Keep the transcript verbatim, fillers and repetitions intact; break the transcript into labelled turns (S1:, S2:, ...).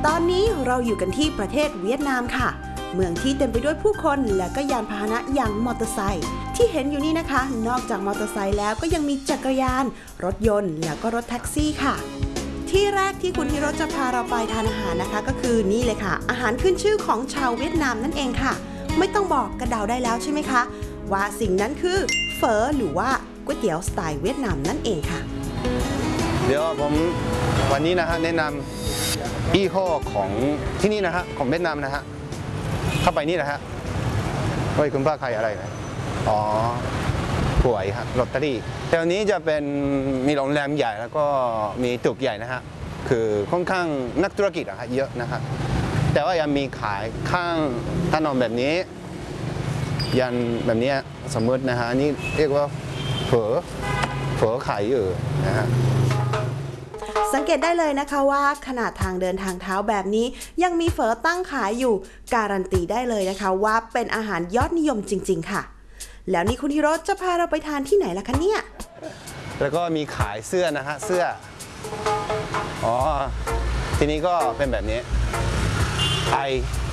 S1: ตอนนี้เราอยู่กันที่ประเทศเวียดนามค่ะเมืองที่เต็มไปด้วยผู้คนและก็ยานพาหนะอย่างมอเตอร์ไซค์ที่เห็นอยู่นี่นะคะนอกจากมอเตอร์ไซค์แล้วก็ยังมีจักรยานรถยนต์แล้วก็รถแท็กซี่ค่ะที่แรกที่คุณฮิโรจะพาเราไปทานอาหารนะคะก็คือนี่เลยค่ะอาหารขึ้นชื่อของชาวเวียดนามนั่นเองค่ะไม่ต้องบอกกระเดาได้แล้วใช่ไหมคะว่าสิ่งนั้นคือเฝอหรือว่าก๋วยเตี๋ยวสไตล์เวียดนามนั่นเองค่ะ
S2: เดี๋ยวผมวันนี้นะฮะแนะนำยี่ห้อของที่นี่นะฮะของเวียดนามนะฮะเข้าไปนี่นะฮะเฮ้ยคุณป้าใครอะไรนะอ๋อหวยครับลอตเตอรี่แต่วันนี้จะเป็นมีโรงแรมใหญ่แล้วก็มีตึกใหญ่นะฮะคือค่อนข้างนักธุรกิจอะฮะเยอะนะฮะแต่ว่ายังมีขายข้างถนนแบบนี้ยันแบบนี้สมมตินะฮะนี่เรียกว่าเฝอเฝอขายอยู่นะฮะ
S1: สังเกตได้เลยนะคะว่าขนาดทางเดินทางเท้าแบบนี้ยังมีเฝอตั้งขายอยู่การันตีได้เลยนะคะว่าเป็นอาหารยอดนิยมจริงๆค่ะแล้วนี่คุณฮิโรจะพาเราไปทานที่ไหนล่ะคะเนี่ย
S2: แล้วก็มีขายเสื้อนะฮะเสื้ออ๋อทีนี้ก็เป็นแบบนี้ไอ